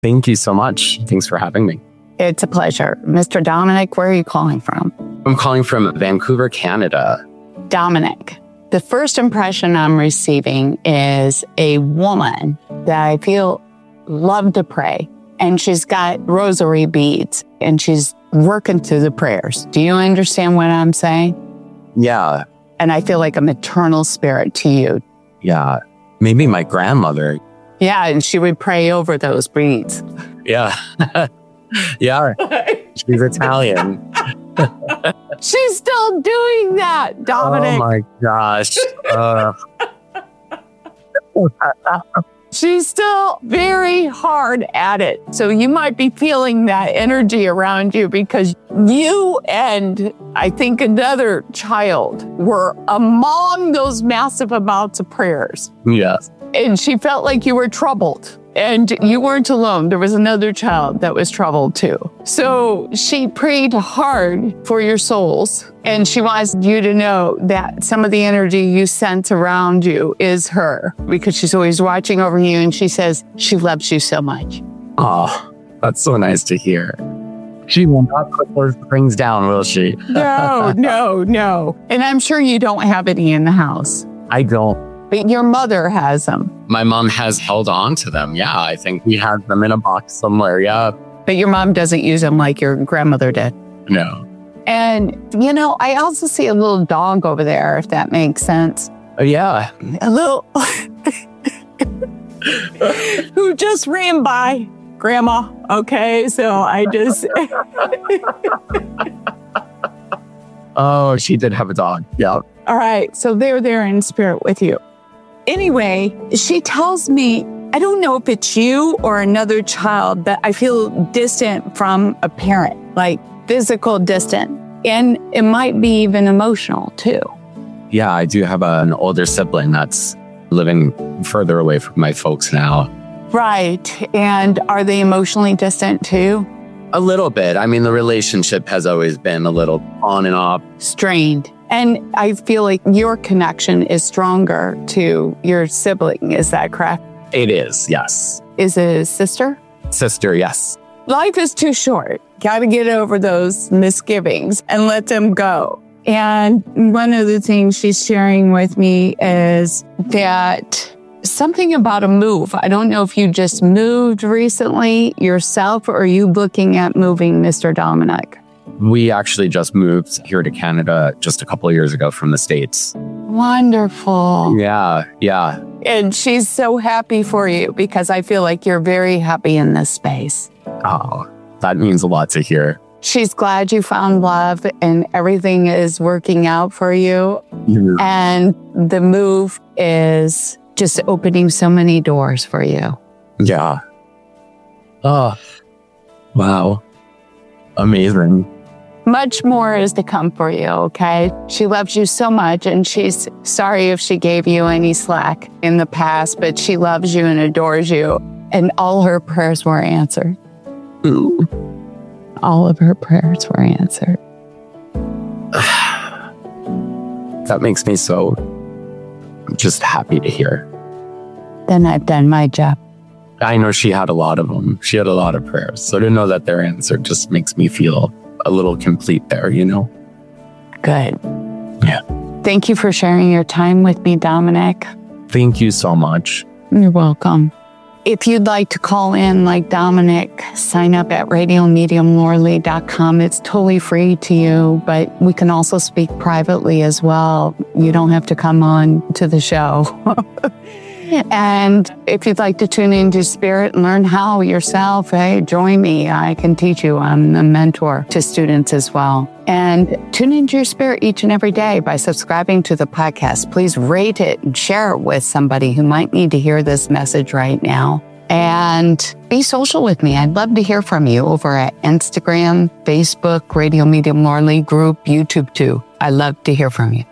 Thank you so much. Thanks for having me. It's a pleasure. Mr. Dominic, where are you calling from? I'm calling from Vancouver, Canada. Dominic, the first impression I'm receiving is a woman that I feel loved to pray. And she's got rosary beads and she's working through the prayers. Do you understand what I'm saying? Yeah. And I feel like a maternal spirit to you. Yeah. Maybe my grandmother. Yeah, and she would pray over those beads. Yeah. Yeah. She's Italian. She's still doing that, Dominic. Oh my gosh. She's still very hard at it. So you might be feeling that energy around you because you and I think another child were among those massive amounts of prayers. Yes. And she felt like you were troubled. And you weren't alone. There was another child that was troubled too. So she prayed hard for your souls. And she wants you to know that some of the energy you sense around you is her because she's always watching over you. And she says she loves you so much. Oh, that's so nice to hear. She will not put those rings down, will she? No. And I'm sure you don't have any in the house. I don't. But your mother has them. My mom has held on to them. Yeah, I think we have them in a box somewhere. Yeah. But your mom doesn't use them like your grandmother did. No. And, I also see a little dog over there, if that makes sense. Yeah. A little... who just ran by Grandma. Okay, so I just... Oh, she did have a dog. Yeah. All right, so they're there in spirit with you. Anyway, she tells me, I don't know if it's you or another child, that I feel distant from a parent, like physical distant. And it might be even emotional too. Yeah, I do have an older sibling that's living further away from my folks now. Right. And are they emotionally distant too? A little bit. I mean, the relationship has always been a little on and off. Strained. And I feel like your connection is stronger to your sibling. Is that correct? It is, yes. Is it a sister? Sister, yes. Life is too short. Got to get over those misgivings and let them go. And one of the things she's sharing with me is that something about a move. I don't know if you just moved recently yourself or are you looking at moving, Mr. Dominic? We actually just moved here to Canada just a couple of years ago from the States. Wonderful. Yeah. And she's so happy for you because I feel like you're very happy in this space. Oh, that means a lot to hear. She's glad you found love and everything is working out for you. Yeah. And the move is just opening so many doors for you. Yeah. Oh, wow. Amazing. Much more is to come for you, okay? She loves you so much, and she's sorry if she gave you any slack in the past, but she loves you and adores you, and all her prayers were answered. Ooh. All of her prayers were answered. That makes me so just happy to hear. Then I've done my job. I know she had a lot of them. She had a lot of prayers. So to know that they're answered just makes me feel a little complete there, Good. Yeah. Thank you for sharing your time with me, Dominic. Thank you so much. You're welcome. If you'd like to call in like Dominic, sign up at radiomediumlorelei.com. It's totally free to you, but we can also speak privately as well. You don't have to come on to the show. And if you'd like to tune into Spirit and learn how yourself, hey, join me. I can teach you. I'm a mentor to students as well. And tune into your spirit each and every day by subscribing to the podcast. Please rate it and share it with somebody who might need to hear this message right now. And be social with me. I'd love to hear from you over at Instagram, Facebook, Radio Medium Lorelei group, YouTube too. I'd love to hear from you.